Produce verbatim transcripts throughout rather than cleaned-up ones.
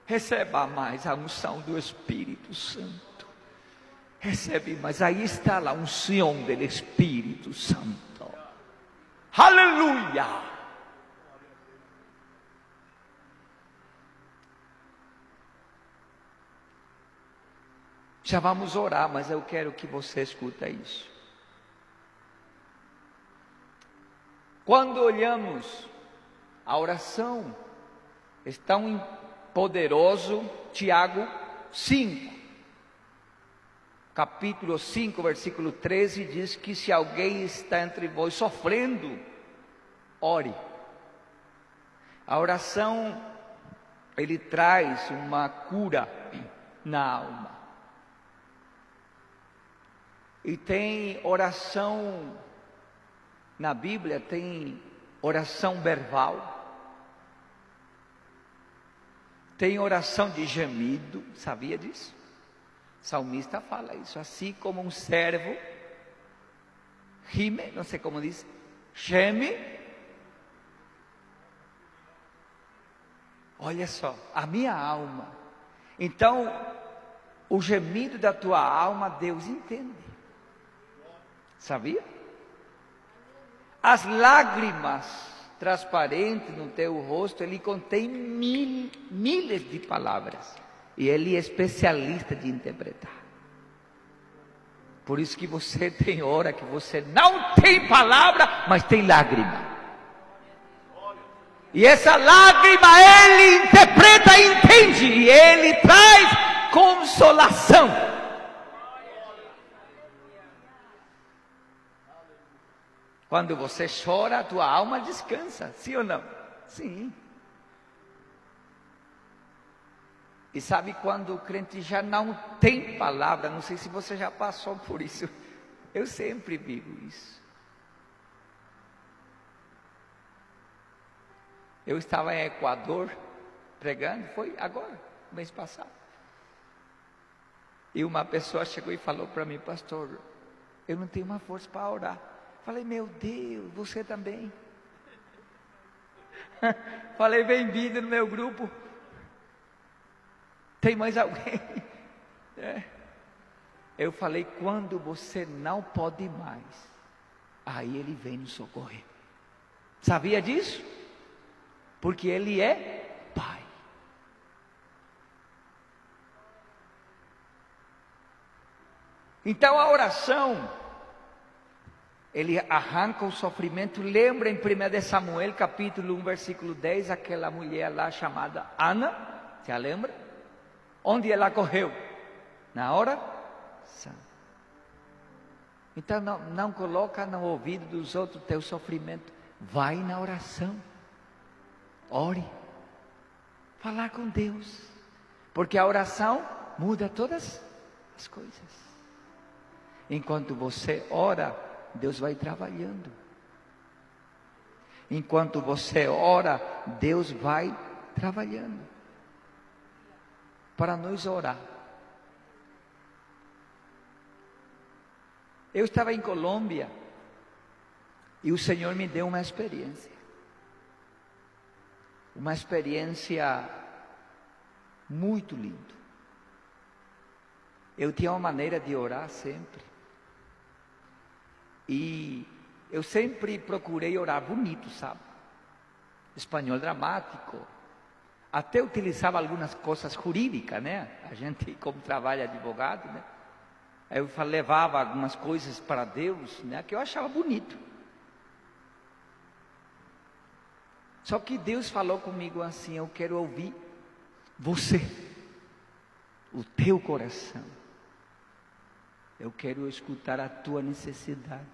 Receba mais a unção do Espírito Santo. Recebe mais. Aí está a unção do Espírito Santo. Aleluia. Já vamos orar, mas eu quero que você escuta isso. Quando olhamos a oração, é tão poderoso, Tiago cinco, capítulo cinco, versículo treze, diz que se alguém está entre vós sofrendo, ore. A oração, ele traz uma cura na alma. E tem oração, na Bíblia tem oração verbal, tem oração de gemido, sabia disso? O salmista fala isso, assim como um servo gime, não sei como diz, geme. Olha só, a minha alma. Então, o gemido da tua alma, Deus entende. Sabia? As lágrimas transparentes no teu rosto, ele contém mil, milhares de palavras. E ele é especialista de interpretar. Por isso que você tem hora que você não tem palavra, mas tem lágrima. E essa lágrima ele interpreta e entende. E ele traz consolação. Quando você chora, a tua alma descansa, sim ou não? Sim. E sabe quando o crente já não tem palavra? Não sei se você já passou por isso. Eu sempre vivo isso. Eu estava em Equador pregando, foi agora, mês passado. E uma pessoa chegou e falou para mim, pastor, eu não tenho uma força para orar. Falei, meu Deus, você também. Falei, bem-vindo no meu grupo. Tem mais alguém? É. Eu falei, quando você não pode mais, aí ele vem nos socorrer. Sabia disso? Porque ele é Pai. Então a oração, ele arranca o sofrimento. Lembra em primeiro Samuel, capítulo um, versículo dez, aquela mulher lá chamada Ana, você a lembra? Onde ela correu? Na oração. Então não, não coloca no ouvido dos outros teu sofrimento. Vai na oração. Ore. Falar com Deus. Porque a oração muda todas as coisas. Enquanto você ora, Deus vai trabalhando. Enquanto você ora, Deus vai trabalhando. Para nos orar. Eu estava em Colômbia e o Senhor me deu uma experiência. Uma experiência muito linda. Eu tinha uma maneira de orar sempre. E eu sempre procurei orar bonito, sabe? Espanhol dramático. Até utilizava algumas coisas jurídicas, né? A gente, como trabalha advogado, né? Eu levava algumas coisas para Deus, né? Que eu achava bonito. Só que Deus falou comigo assim, eu quero ouvir você, o teu coração. Eu quero escutar a tua necessidade.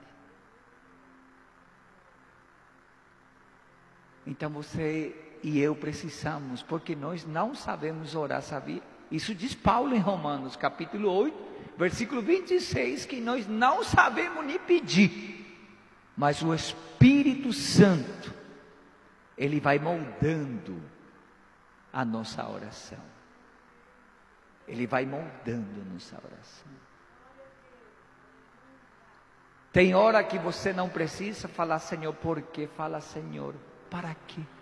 Então você e eu precisamos, porque nós não sabemos orar, sabia? Isso diz Paulo em Romanos, capítulo oito, versículo vinte e seis, que nós não sabemos nem pedir, mas o Espírito Santo, ele vai moldando a nossa oração. Ele vai moldando a nossa oração. Tem hora que você não precisa falar, Senhor, por quê? Fala, Senhor, para quê?